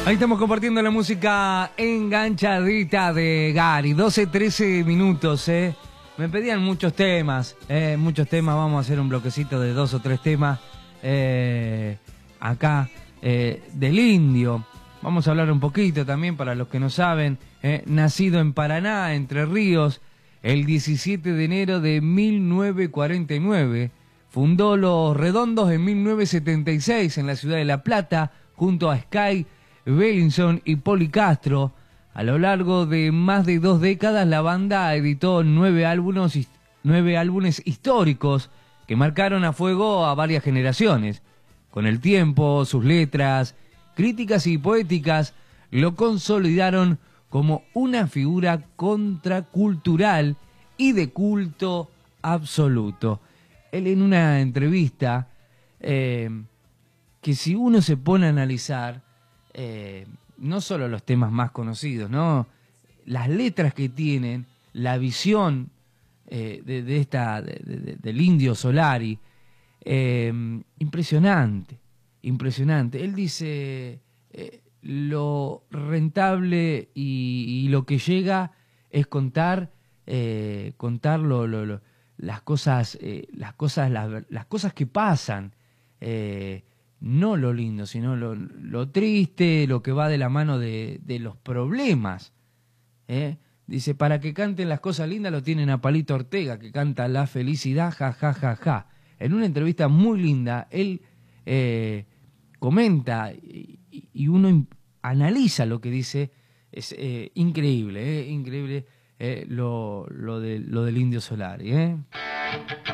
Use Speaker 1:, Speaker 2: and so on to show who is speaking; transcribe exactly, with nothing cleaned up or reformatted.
Speaker 1: Ahí estamos compartiendo la música enganchadita de Gary. doce, trece minutos, ¿eh? Me pedían muchos temas, eh, muchos temas. Vamos a hacer un bloquecito de dos o tres temas eh, acá eh, del Indio. Vamos a hablar un poquito también para los que no saben. Eh, nacido en Paraná, Entre Ríos, el diecisiete de enero de mil novecientos cuarenta y nueve. Fundó Los Redondos en mil novecientos setenta y seis en la ciudad de La Plata, junto a Sky Bellinson y Poli Castro. A lo largo de más de dos décadas, la banda editó nueve álbumes, nueve álbumes históricos que marcaron a fuego a varias generaciones. Con el tiempo, sus letras, críticas y poéticas lo consolidaron como una figura contracultural y de culto absoluto. Él en una entrevista, eh, que si uno se pone a analizar, eh, no solo los temas más conocidos, ¿no? Las letras que tienen, la visión eh, de, de esta, de, de, del Indio Solari, eh, impresionante, impresionante. Él dice, eh, lo rentable y, y lo que llega es contar, eh, contar lo, lo, lo, las cosas, eh, las cosas, las, las cosas que pasan. Eh, No lo lindo, sino lo, lo triste, lo que va de la mano de, de los problemas. ¿eh? Dice, para que canten las cosas lindas lo tienen a Palito Ortega, que canta la felicidad, ja, ja, ja, ja. En una entrevista muy linda, él eh, comenta y, y uno analiza lo que dice. Es eh, increíble, eh, increíble eh, lo, lo, de, lo del Indio Solari. ¿eh?